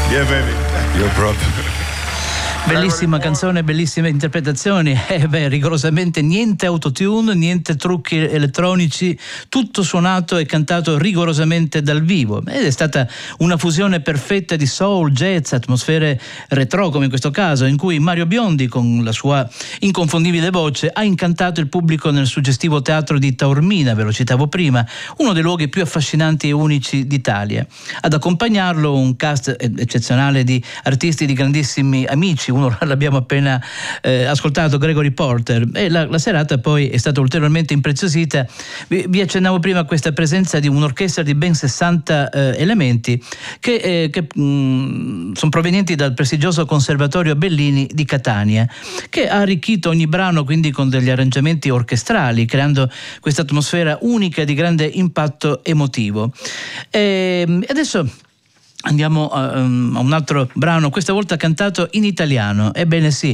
Yeah, baby. You're proprio. Bellissima canzone, bellissime interpretazioni, rigorosamente niente autotune, niente trucchi elettronici, tutto suonato e cantato rigorosamente dal vivo, ed è stata una fusione perfetta di soul, jazz, atmosfere retro come in questo caso, in cui Mario Biondi con la sua inconfondibile voce ha incantato il pubblico nel suggestivo teatro di Taormina, ve lo citavo prima, uno dei luoghi più affascinanti e unici d'Italia. Ad accompagnarlo un cast eccezionale di artisti di grandissimi amici. Uno l'abbiamo appena ascoltato, Gregory Porter, e la serata poi è stata ulteriormente impreziosita. Vi accennavo prima a questa presenza di un'orchestra di ben 60 elementi che sono provenienti dal prestigioso Conservatorio Bellini di Catania, che ha arricchito ogni brano quindi con degli arrangiamenti orchestrali, creando questa atmosfera unica di grande impatto emotivo. E adesso andiamo a un altro brano, questa volta cantato in italiano. Ebbene sì,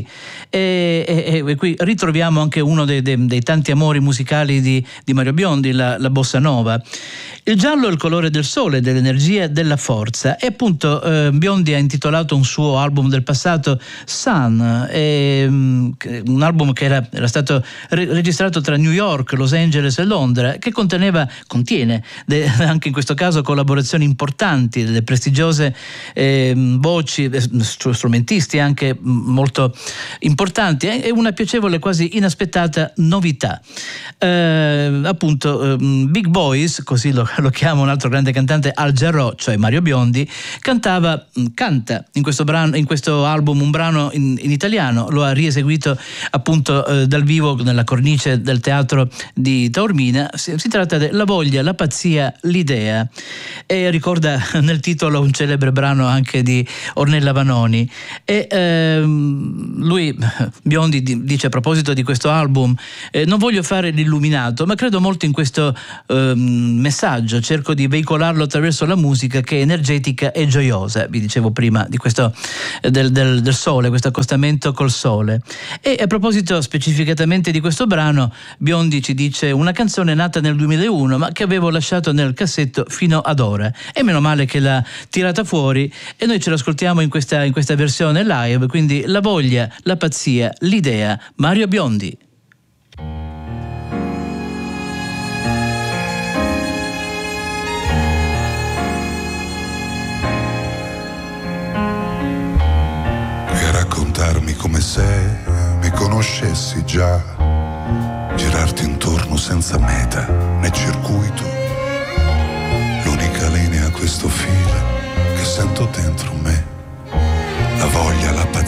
e qui ritroviamo anche uno dei tanti amori musicali di Mario Biondi, la bossa nova. Il giallo è il colore del sole, dell'energia e della forza, e appunto Biondi ha intitolato un suo album del passato Sun, un album che era stato registrato tra New York, Los Angeles e Londra, che contiene anche in questo caso collaborazioni importanti delle prestigiose voci, strumentisti anche molto importanti, e una piacevole, quasi inaspettata novità. Appunto Big Boys, così lo chiama un altro grande cantante, Al Jarreau, cioè Mario Biondi, canta in questo album un brano in italiano, lo ha rieseguito appunto dal vivo nella cornice del teatro di Taormina. Si tratta di La voglia, la pazzia, l'idea, e ricorda nel titolo un celebre brano anche di Ornella Vanoni. E lui, Biondi, dice a proposito di questo album: non voglio fare l'illuminato, ma credo molto in questo messaggio, cerco di veicolarlo attraverso la musica, che è energetica e gioiosa. Vi dicevo prima di questo del sole, questo accostamento col sole. E a proposito specificatamente di questo brano, Biondi ci dice: una canzone nata nel 2001 ma che avevo lasciato nel cassetto fino ad ora, e meno male che l'ha tirata fuori, e noi ce l'ascoltiamo in questa versione live. Quindi La voglia, la pazzia, l'idea, Mario Biondi. E raccontarmi come sei, mi conoscessi già, girarti intorno senza meta né circuito, l'unica linea, questo filo che sento dentro me, la voglia, la pazzia